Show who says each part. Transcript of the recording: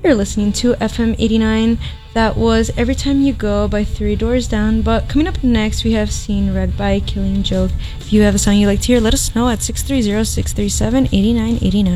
Speaker 1: You're listening to FM 89. That was Every Time You Go by Three Doors Down. But coming up next, we have Seen Red by Killing Joke. If you have a song you'd like to hear, let us know at 630-637-8989.